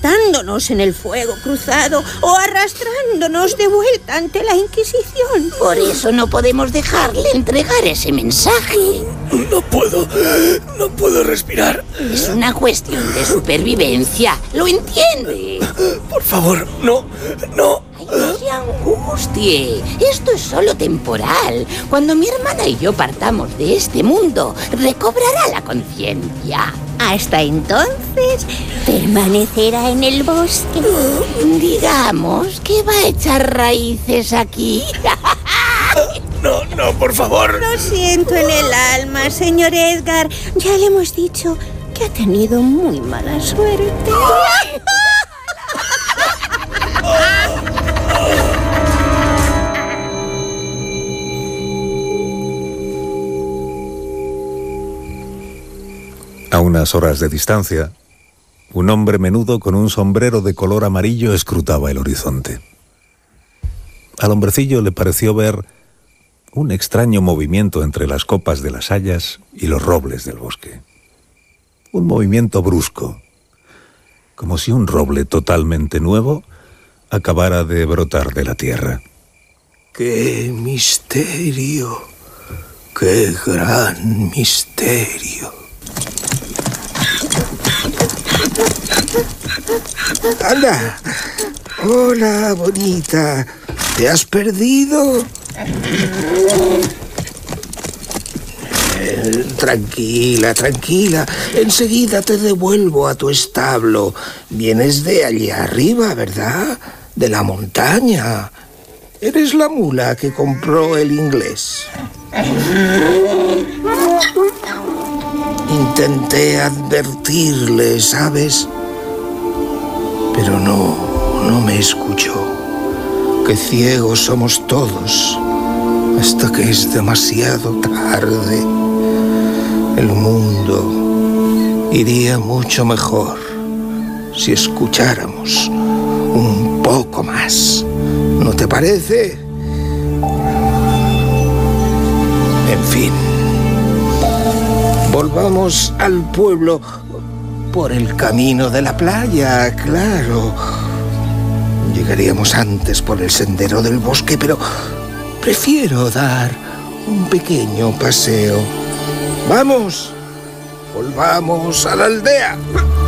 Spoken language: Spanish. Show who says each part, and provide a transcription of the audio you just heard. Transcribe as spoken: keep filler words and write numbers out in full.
Speaker 1: matándonos en el fuego cruzado o arrastrándonos de vuelta ante la Inquisición.
Speaker 2: Por eso no podemos dejarle entregar ese mensaje.
Speaker 3: No puedo, no puedo respirar.
Speaker 2: Es una cuestión de supervivencia, ¿lo entiende?
Speaker 3: Por favor, no, no.
Speaker 2: Ay, no se angustie, esto es solo temporal. Cuando mi hermana y yo partamos de este mundo, recobrará la conciencia.
Speaker 1: Hasta entonces, permanecerá en el bosque.
Speaker 2: Digamos que va a echar raíces aquí.
Speaker 3: No, no, por favor.
Speaker 1: Lo siento en el alma, señor Edgar. Ya le hemos dicho que ha tenido muy mala suerte.
Speaker 4: A unas horas de distancia, un hombre menudo con un sombrero de color amarillo escrutaba el horizonte. Al hombrecillo le pareció ver un extraño movimiento entre las copas de las hayas y los robles del bosque. Un movimiento brusco, como si un roble totalmente nuevo acabara de brotar de la tierra.
Speaker 5: ¡Qué misterio! ¡Qué gran misterio! ¡Anda! ¡Hola, bonita! ¿Te has perdido? Eh, tranquila, tranquila. Enseguida te devuelvo a tu establo. Vienes de allá arriba, ¿verdad? De la montaña. Eres la mula que compró el inglés. Intenté advertirle, ¿sabes? Pero no, no me escuchó. Qué ciegos somos todos, hasta que es demasiado tarde. El mundo iría mucho mejor si escucháramos un poco más. ¿No te parece? En fin, volvamos al pueblo por el camino de la playa, claro. Llegaríamos antes por el sendero del bosque, pero prefiero dar un pequeño paseo. ¡Vamos! ¡Volvamos a la aldea!